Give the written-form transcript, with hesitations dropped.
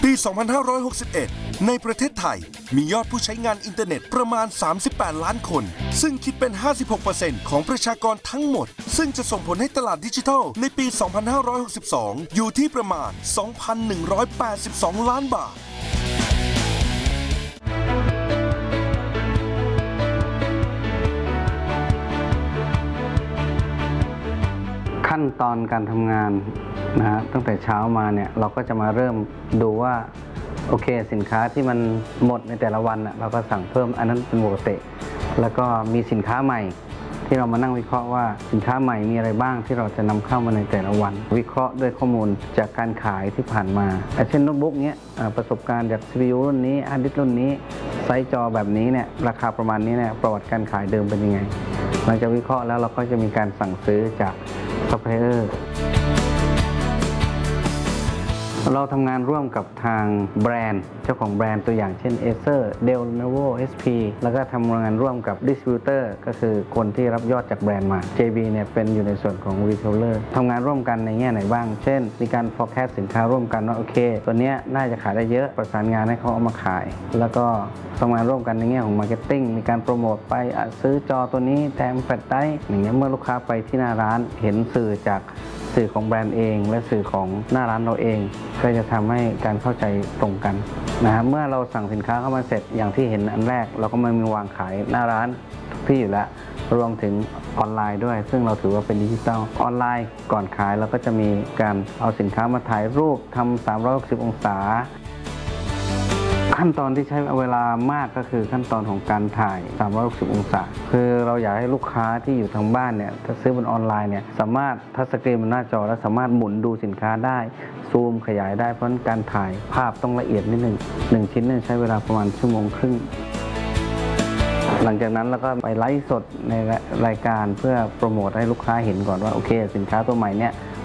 2561 ในประเทศไทยมียอดผู้ใช้งานอินเทอร์เน็ตประมาณ 38 ล้านคน ซึ่งคิดเป็น 56% ของประชากรทั้งหมด ซึ่งจะส่งผลให้ตลาดดิจิทัลในปี 2562 อยู่ที่ประมาณ 2,182 ล้านบาทขั้นตอนการทำงานนะฮะตั้งแต่เช้ามาเนี่ยเราก็จะมาเริ่มดูว่าโอเคสินค้าที่มันหมดในแต่ละวันเราก็สั่งเพิ่มอันนั้นเป็นปกติแล้วก็มีสินค้าใหม่ที่เรามานั่งวิเคราะห์ว่าสินค้าใหม่มีอะไรบ้างที่เราจะนำเข้ามาในแต่ละวันวิเคราะห์ด้วยข้อมูลจากการขายที่ผ่านมาเช่นโน้ตบุ๊กเนี้ยประสบการณ์จาก CPU รุ่นนี้ฮาร์ดดิสก์รุ่นนี้ไซส์จอแบบนี้เนี่ยราคาประมาณนี้เนี่ยประวัติการขายเดิมเป็นยังไงหลังจากวิเคราะห์แล้วเราก็จะมีการสั่งซื้อจากซัพพลายเออร์เราทำงานร่วมกับทางแบรนด์เจ้าของแบรนด์ตัวอย่างเช่น Acer Dell Lenovo HP แล้วก็ทำงานร่วมกับ Distributor ก็คือคนที่รับยอดจากแบรนด์มา JB เนี่ยเป็นอยู่ในส่วนของ Retailer ทำงานร่วมกันในแง่ไหนบ้างเช่นมีการ forecast สินค้าร่วมกันว่าโอเคตัวนี้น่าจะขายได้เยอะประสานงานให้เขาเอามาขายแล้วก็ทำงานร่วมกันในแง่ของ Marketing มีการโปรโมทไปซื้อจอตัวนี้แถมแฟลชไดรฟ์อย่างเงี้ยเมื่อลูกค้าไปที่หน้าร้านเห็นสื่อจากสื่อของแบรนด์เองและสื่อของหน้าร้านเราเองก็จะทำให้การเข้าใจตรงกันนะครับเมื่อเราสั่งสินค้าเข้ามาเสร็จอย่างที่เห็นอันแรกเราก็มามีวางขายหน้าร้านทุกที่อยู่แล้วรวมถึงออนไลน์ด้วยซึ่งเราถือว่าเป็นดิจิตอลออนไลน์ก่อนขายเราก็จะมีการเอาสินค้ามาถ่ายรูปทำ360 องศาขั้นตอนที่ใช้เวลามากก็คือขั้นตอนของการถ่าย360 องศาคือเราอยากให้ลูกค้าที่อยู่ทางบ้านเนี่ยถ้าซื้อบนออนไลน์เนี่ยสามารถทัชสกรีนบนหน้าจอแล้วสามารถหมุนดูสินค้าได้ซูมขยายได้เพราะการถ่ายภาพต้องละเอียดนิดหนึ่งชิ้นเนี่ยใช้เวลาประมาณ1.5 ชั่วโมงหลังจากนั้นเราก็ไปไลฟ์สดในรายการเพื่อโปรโมทให้ลูกค้าเห็นก่อนว่าโอเคสินค้าตัวใหม่เนี่ย